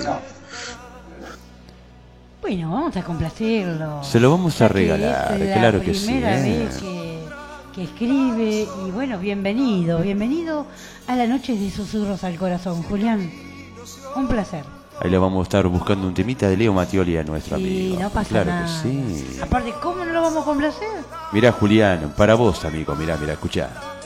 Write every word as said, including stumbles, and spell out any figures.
Bueno, vamos a complacerlo. Se lo vamos a Ya que regalar, es la claro que sí. primera ¿eh? vez que, que escribe. Y bueno, bienvenido, bienvenido a la noche de Susurros al Corazón, Julián. Un placer. Ahí le vamos a estar buscando un temita de Leo Mattioli a nuestro Sí, amigo. no pasa claro nada. que sí. Aparte, ¿cómo no lo vamos a complacer? Mirá, Julián, para vos, amigo, mirá, mirá, escuchá.